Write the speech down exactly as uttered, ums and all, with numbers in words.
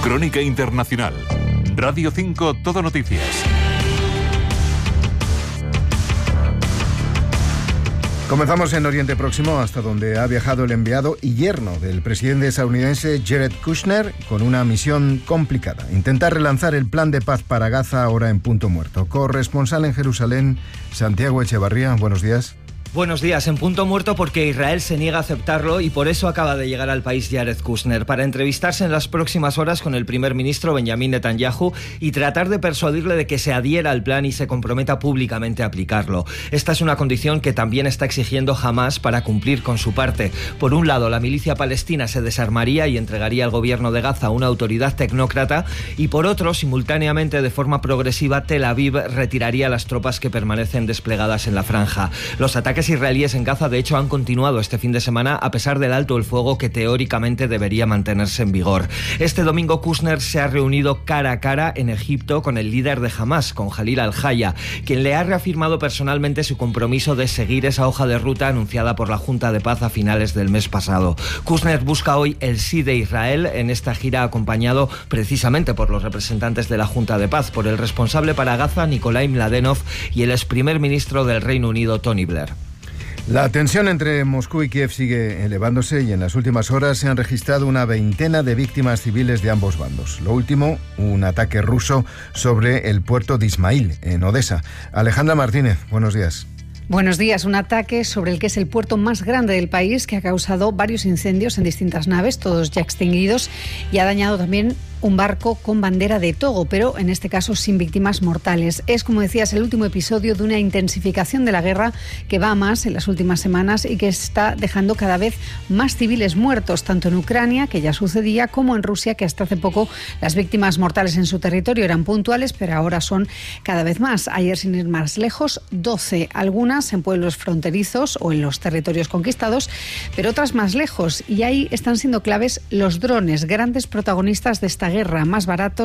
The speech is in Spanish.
Crónica Internacional. Radio cinco Todo Noticias. Comenzamos en Oriente Próximo, hasta donde ha viajado el enviado y yerno del presidente estadounidense Jared Kushner con una misión complicada: intentar relanzar el plan de paz para Gaza, ahora en punto muerto. Corresponsal en Jerusalén, Santiago Echevarría, buenos días. Buenos días. En punto muerto porque Israel se niega a aceptarlo y por eso acaba de llegar al país Jared Kushner, para entrevistarse en las próximas horas con el primer ministro Benjamin Netanyahu y tratar de persuadirle de que se adhiera al plan y se comprometa públicamente a aplicarlo. Esta es una condición que también está exigiendo Hamás para cumplir con su parte. Por un lado, la milicia palestina se desarmaría y entregaría al gobierno de Gaza una autoridad tecnócrata, y por otro, simultáneamente, de forma progresiva, Tel Aviv retiraría las tropas que permanecen desplegadas en la franja. Los ataques israelíes en Gaza, de hecho, han continuado este fin de semana a pesar del alto el fuego que teóricamente debería mantenerse en vigor. Este domingo Kushner se ha reunido cara a cara en Egipto con el líder de Hamás, con Jalil al-Haya, quien le ha reafirmado personalmente su compromiso de seguir esa hoja de ruta anunciada por la Junta de Paz a finales del mes pasado. Kushner busca hoy el sí de Israel en esta gira, acompañado precisamente por los representantes de la Junta de Paz, por el responsable para Gaza, Nikolai Mladenov, y el ex primer ministro del Reino Unido, Tony Blair. La tensión entre Moscú y Kiev sigue elevándose y en las últimas horas se han registrado una veintena de víctimas civiles de ambos bandos. Lo último, un ataque ruso sobre el puerto de Ismail, en Odessa. Alejandra Martínez, buenos días. Buenos días. Un ataque sobre el que es el puerto más grande del país, que ha causado varios incendios en distintas naves, todos ya extinguidos, y ha dañado también un barco con bandera de Togo, pero en este caso sin víctimas mortales. Es, como decías, el último episodio de una intensificación de la guerra que va a más en las últimas semanas y que está dejando cada vez más civiles muertos, tanto en Ucrania, que ya sucedía, como en Rusia, que hasta hace poco las víctimas mortales en su territorio eran puntuales, pero ahora son cada vez más. Ayer, sin ir más lejos, doce, algunas en pueblos fronterizos o en los territorios conquistados, pero otras más lejos. Y ahí están siendo claves los drones, grandes protagonistas de esta guerra, más baratos,